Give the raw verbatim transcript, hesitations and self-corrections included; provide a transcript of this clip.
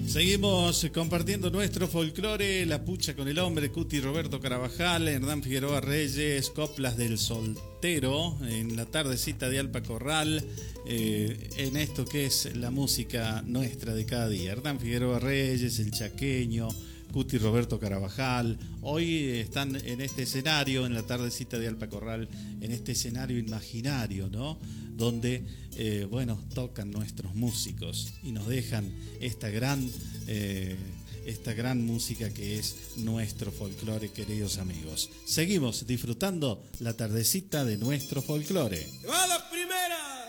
Seguimos compartiendo nuestro folclore, La Pucha con el Hombre, Cuti Roberto Carabajal, Hernán Figueroa Reyes, Coplas del Soltero, en la tardecita de Alpa Corral, eh, en esto que es la música nuestra de cada día. Hernán Figueroa Reyes, El Chaqueño, Cuti Roberto Carabajal, hoy están en este escenario, en la tardecita de Alpa Corral, en este escenario imaginario, ¿no? Donde, eh, bueno, tocan nuestros músicos y nos dejan esta gran, eh, esta gran música que es nuestro folclore, queridos amigos. Seguimos disfrutando la tardecita de nuestro folclore. ¡Va la primera!